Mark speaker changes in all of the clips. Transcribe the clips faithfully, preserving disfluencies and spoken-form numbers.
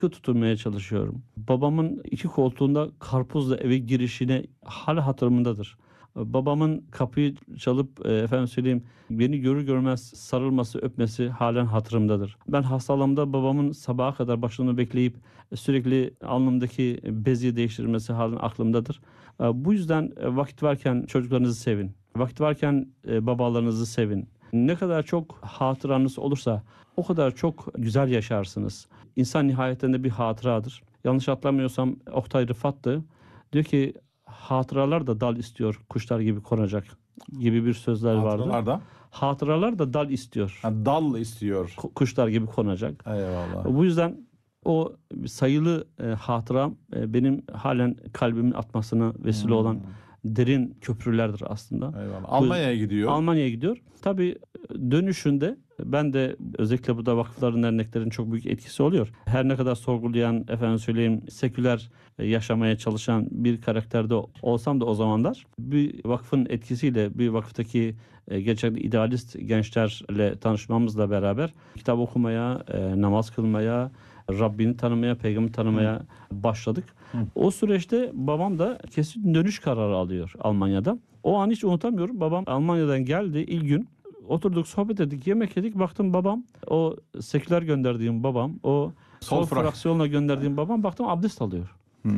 Speaker 1: tutulmaya çalışıyorum. Babamın iki koltuğunda karpuzla eve girişine hala hatırımdadır. Babamın kapıyı çalıp e, efendim söyleyeyim beni görür görmez sarılması, öpmesi halen hatırımdadır. Ben hastalığımda babamın sabaha kadar başını bekleyip e, sürekli alnımdaki bezi değiştirmesi halen aklımdadır. E, bu yüzden e, vakit varken çocuklarınızı sevin. Vakit varken e, babalarınızı sevin. Ne kadar çok hatıranız olursa o kadar çok güzel yaşarsınız. İnsan nihayetinde bir hatıradır. Yanlış hatırlamıyorsam Oktay Rıfat'tı. Diyor ki hatıralar da dal istiyor, kuşlar gibi konacak gibi bir sözler vardı.
Speaker 2: Hatıralarda
Speaker 1: Hatıralar da dal istiyor.
Speaker 2: ha, dal istiyor.
Speaker 1: Kuşlar gibi konacak.
Speaker 2: Eyvallah.
Speaker 1: Bu yüzden o sayılı e, hatıram e, benim halen kalbimin atmasına vesile
Speaker 2: Hmm.
Speaker 1: olan derin köprülerdir aslında.
Speaker 2: Eyvallah. Almanya'ya gidiyor.
Speaker 1: Almanya'ya gidiyor. Tabii dönüşünde ben de özellikle burada vakıfların, derneklerin çok büyük etkisi oluyor. Her ne kadar sorgulayan, efendim söyleyeyim, seküler yaşamaya çalışan bir karakterde olsam da o zamanlar bir vakfın etkisiyle bir vakıftaki gerçekten idealist gençlerle tanışmamızla beraber kitap okumaya, namaz kılmaya, Rabbini tanımaya, peygamberi tanımaya Hı. başladık. Hı. O süreçte babam da kesin dönüş kararı alıyor Almanya'da. O an hiç unutamıyorum. Babam Almanya'dan geldi ilk gün. Oturduk, sohbet ettik, yemek yedik. Baktım babam, o seküler gönderdiğim babam, o sol fraksiyonla gönderdiğim babam, baktım abdest alıyor. Hmm.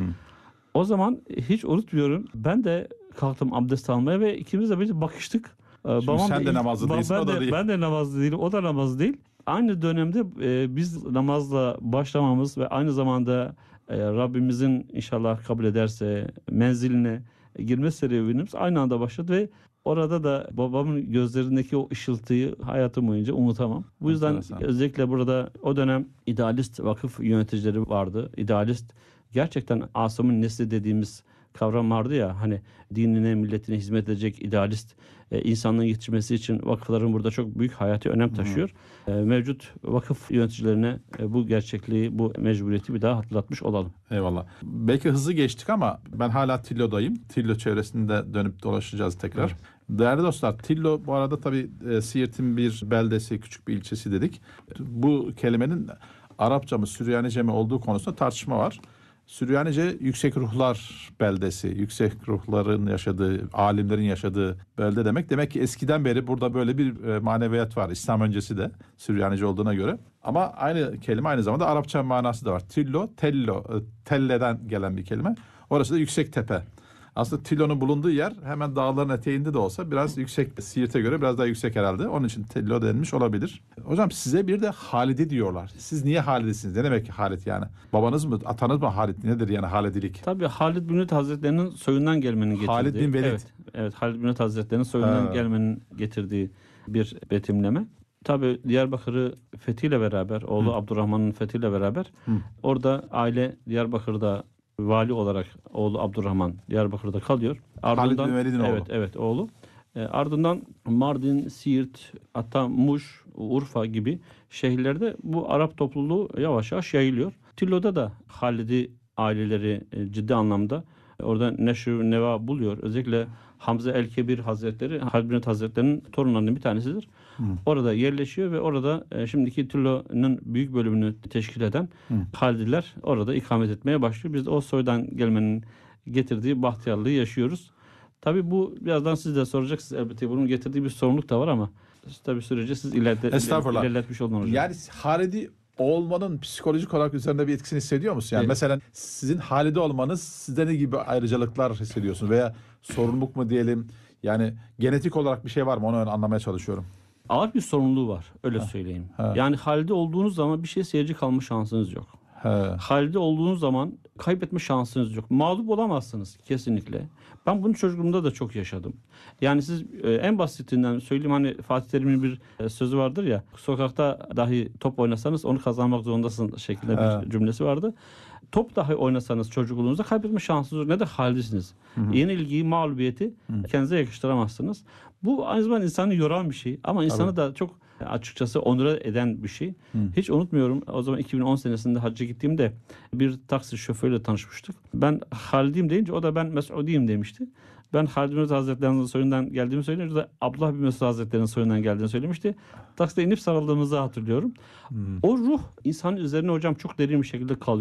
Speaker 1: O zaman hiç unutmuyorum. Ben de kalktım abdest almaya ve ikimiz de böyle bakıştık.
Speaker 2: Şimdi babam sen de namazlı değilsin,
Speaker 1: ben
Speaker 2: o da
Speaker 1: de,
Speaker 2: değil.
Speaker 1: Ben de namazlı değilim, o da namazlı değil. Aynı dönemde e, biz namazla başlamamız ve aynı zamanda e, Rabbimizin inşallah kabul ederse menziline girme serüvenimiz aynı anda başladı ve orada da babamın gözlerindeki o ışıltıyı hayatım boyunca unutamam. Bu yüzden Enteresan. Özellikle burada o dönem idealist vakıf yöneticileri vardı. İdealist, gerçekten Asım'ın nesli dediğimiz kavram vardı ya, hani dinine, milletine hizmet edecek idealist e, insanlığın yetişmesi için vakıfların burada çok büyük hayati önem taşıyor. E, mevcut vakıf yöneticilerine e, bu gerçekliği, bu mecburiyeti bir daha hatırlatmış olalım.
Speaker 2: Eyvallah. Belki hızlı geçtik ama ben hala Tillo'dayım. Tillo çevresinde dönüp dolaşacağız tekrar. Evet. Değerli dostlar, Tillo bu arada tabii e, Siirt'in bir beldesi, küçük bir ilçesi dedik. Bu kelimenin Arapça mı, Süryanice mi olduğu konusunda tartışma var. Süryanice yüksek ruhlar beldesi, yüksek ruhların yaşadığı, alimlerin yaşadığı belde demek. Demek ki eskiden beri burada böyle bir e, maneviyat var. İslam öncesi de Süryanice olduğuna göre. Ama aynı kelime aynı zamanda Arapça manası da var. Tillo, tello, e, telleden gelen bir kelime. Orası da yüksek tepe. Aslında Tillo'nun bulunduğu yer hemen dağların eteğinde de olsa biraz yüksek, Siirt'e göre biraz daha yüksek herhalde. Onun için Tillo denilmiş olabilir. Hocam size bir de Halidi diyorlar. Siz niye Halidisiniz? Ne demek ki Halid yani? Babanız mı, atanız mı Halid? Nedir yani Halidilik?
Speaker 1: Tabii Halid bin Velid Hazretleri'nin soyundan gelmenin getirdiği.
Speaker 2: Halid bin Velid.
Speaker 1: Evet, evet Halid bin Velid Hazretleri'nin soyundan ha. gelmenin getirdiği bir betimleme. Tabii Diyarbakır'ı fethiyle beraber, oğlu Hı. Abdurrahman'ın fethiyle beraber Hı. orada aile Diyarbakır'da vali olarak oğlu Abdurrahman Diyarbakır'da kalıyor. Ardından
Speaker 2: Halid bin Velid'in
Speaker 1: evet
Speaker 2: oğlu.
Speaker 1: evet oğlu. E, ardından Mardin, Siirt, hatta Muş, Urfa gibi şehirlerde bu Arap topluluğu yavaş yavaş yayılıyor. Tillo'da da Halidi aileleri e, ciddi anlamda orada neşr neva buluyor. Özellikle Hamza el-Kebir Hazretleri, Halid bin Velid Hazretleri'nin torunlarının bir tanesidir. Hı. Orada yerleşiyor ve orada e, şimdiki Tillo'nun büyük bölümünü teşkil eden Hı. Halidiler orada ikamet etmeye başlıyor. Biz de o soydan gelmenin getirdiği bahtiyarlığı yaşıyoruz. Tabii bu birazdan siz de soracaksınız elbette. Bunun getirdiği bir sorumluluk da var ama tabii sürece siz ileride, ilerletmiş oldunuz hocam.
Speaker 2: Yani Halidi olmanın psikolojik olarak üzerinde bir etkisini hissediyor musun? Yani evet. Mesela sizin Halidi olmanız sizde ne gibi ayrıcalıklar hissediyorsunuz? Veya sorumluluk mu diyelim? Yani genetik olarak bir şey var mı? Onu anlamaya çalışıyorum.
Speaker 1: Ağır bir sorumluluğu var. Öyle ha. söyleyeyim. Ha. Yani Halidi olduğunuz zaman bir şey seyirci kalma şansınız yok. Ha. Halide olduğunuz zaman kaybetme şansınız yok. Mağlup olamazsınız kesinlikle. Ben bunu çocukluğumda da çok yaşadım. Yani siz e, en basitinden söyleyeyim, hani Fatih Terim'in bir e, sözü vardır ya, sokakta dahi top oynasanız onu kazanmak zorundasın şeklinde bir evet. cümlesi vardı. Top dahi oynasanız çocukluğunuzda kaybetme şansınız yok. Ne de halidesiniz. Yenilgiyi, mağlubiyeti Hı-hı. kendinize yakıştıramazsınız. Bu aynı zamanda insanı yoran bir şey ama insanı Tabii. da çok açıkçası onura eden bir şey. Hı. Hiç unutmuyorum, o zaman iki bin on senesinde hacca gittiğimde bir taksi şoförüyle tanışmıştık. Ben Halidiyim deyince o da ben Mes'udiyim demişti. Ben Halid bin Velid Hazretleri'nin soyundan geldiğimi söyleyince o da Abdullah bin Mesud Hazretleri'nin soyundan geldiğini söylemişti. Takside inip sarıldığımızı hatırlıyorum. Hı. O ruh insanın üzerine hocam çok derin bir şekilde kalıyor.